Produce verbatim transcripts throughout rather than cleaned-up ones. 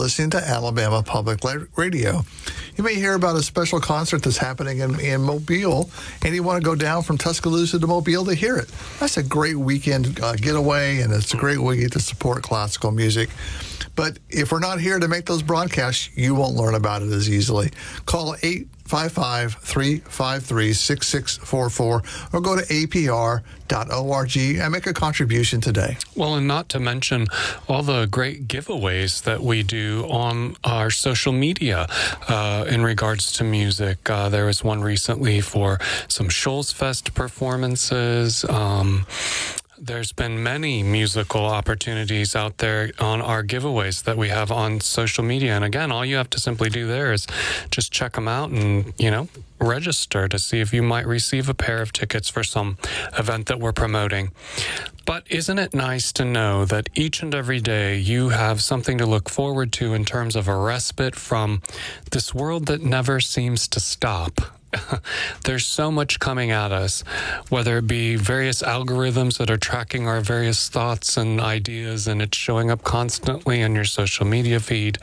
listening to Alabama Public Radio. You may hear about a special concert that's happening in, in Mobile, and you want to go down from Tuscaloosa to Mobile to hear it. That's a great weekend uh, getaway, and it's a great way to support classical music. But if we're not here to make those broadcasts, you won't learn about it as easily. Call eight five five, three five three, six six four four or go to A P R dot org and make a contribution today. Well, and not to mention all the great giveaways that we do on our social media uh, in regards to music. Uh, there was one recently for some Shoals Fest performances. Um, There's been many musical opportunities out there on our giveaways that we have on social media. And again, all you have to simply do there is just check them out and, you know, register to see if you might receive a pair of tickets for some event that we're promoting. But isn't it nice to know that each and every day you have something to look forward to in terms of a respite from this world that never seems to stop? There's so much coming at us, whether it be various algorithms that are tracking our various thoughts and ideas, and it's showing up constantly in your social media feed,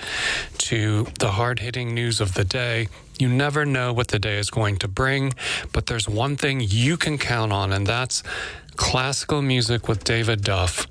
to the hard-hitting news of the day. You never know what the day is going to bring, but there's one thing you can count on, and that's classical music with David Duff.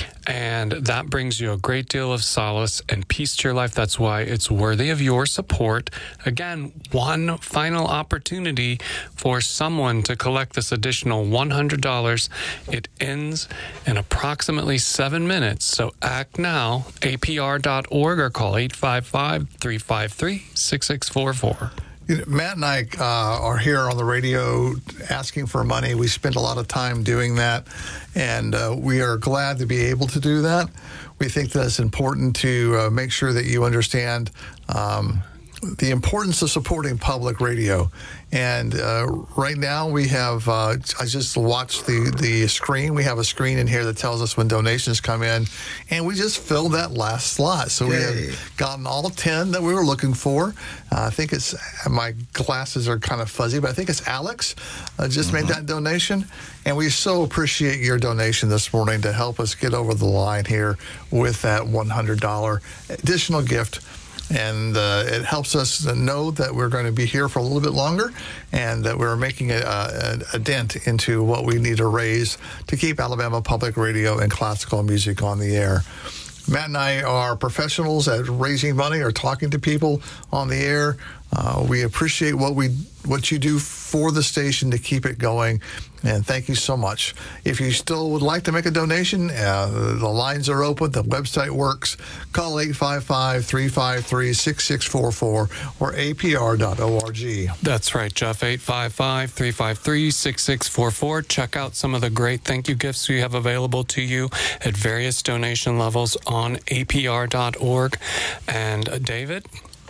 And that brings you a great deal of solace and peace to your life. That's why it's worthy of your support. Again, one final opportunity for someone to collect this additional one hundred dollars. It ends in approximately seven minutes. So act now, A P R dot org, or call eight five five, three five three, six six four four. You know, Matt and I uh, are here on the radio asking for money. We spend a lot of time doing that, and uh, we are glad to be able to do that. We think that it's important to uh, make sure that you understand um, the importance of supporting public radio. And uh, right now we have, uh, I just watched the, the screen. We have a screen in here that tells us when donations come in, and we just filled that last slot. So Yay. We have gotten all ten that we were looking for. Uh, I think it's, my glasses are kind of fuzzy, but I think it's Alex uh, just mm-hmm. made that donation. And we so appreciate your donation this morning to help us get over the line here with that one hundred dollars additional gift. And uh, it helps us know that we're going to be here for a little bit longer, and that we're making a, a, a dent into what we need to raise to keep Alabama Public Radio and classical music on the air. Matt and I are professionals at raising money or talking to people on the air. Uh, we appreciate what we what you do for the station to keep it going, and thank you so much. If you still would like to make a donation, uh, the lines are open, the website works. Call eight five five, three five three, six six four four or A P R dot org. That's right, Jeff, eight five five, three five three, six six four four. Check out some of the great thank you gifts we have available to you at various donation levels on A P R dot org. And uh, David?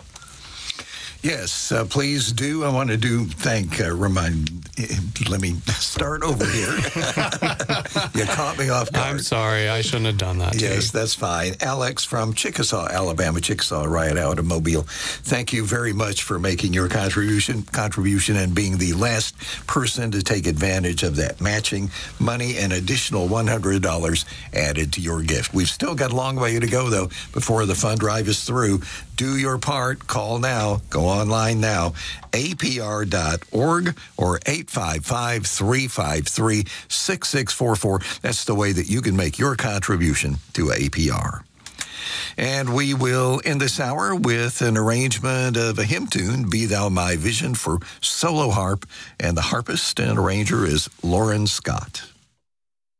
Yes, uh, please do. I want to do thank, uh, remind, let me start over here. You caught me off guard. I'm sorry. I shouldn't have done that. Yes, that's fine. Alex from Chickasaw, Alabama, Chickasaw, right out of Mobile. Thank you very much for making your contribution, contribution and being the last person to take advantage of that matching money and additional one hundred dollars added to your gift. We've still got a long way to go, though, before the fund drive is through. Do your part. Call now. Go online now. A P R dot org or eight five five, three five three, six six four four. That's the way that you can make your contribution to A P R. And we will end this hour with an arrangement of a hymn tune, Be Thou My Vision, for solo harp. And the harpist and arranger is Lauren Scott.